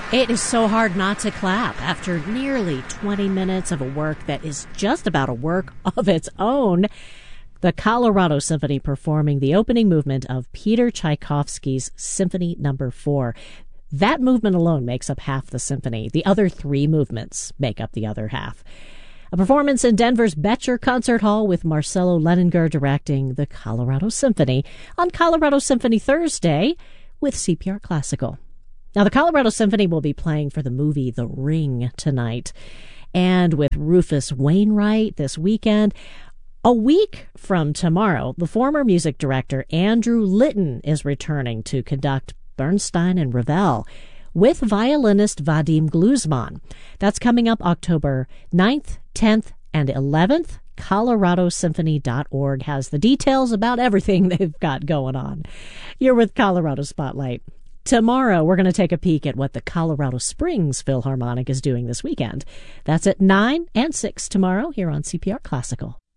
It is so hard not to clap after nearly 20 minutes of a work that is just about a work of its own. The Colorado Symphony performing the opening movement of Peter Tchaikovsky's Symphony No. 4. That movement alone makes up half the symphony. The other three movements make up the other half. A performance in Denver's Boettcher Concert Hall with Marcelo Leninger directing the Colorado Symphony on Colorado Symphony Thursday with CPR Classical. Now, the Colorado Symphony will be playing for the movie The Ring tonight, and with Rufus Wainwright this weekend. A week from tomorrow, the former music director Andrew Litton is returning to conduct Bernstein and Ravel with violinist Vadim Gluzman. That's coming up October 9th, 10th, and 11th. ColoradoSymphony.org has the details about everything they've got going on. You're with Colorado Spotlight. Tomorrow, we're going to take a peek at what the Colorado Springs Philharmonic is doing this weekend. That's at 9 and 6 tomorrow here on CPR Classical.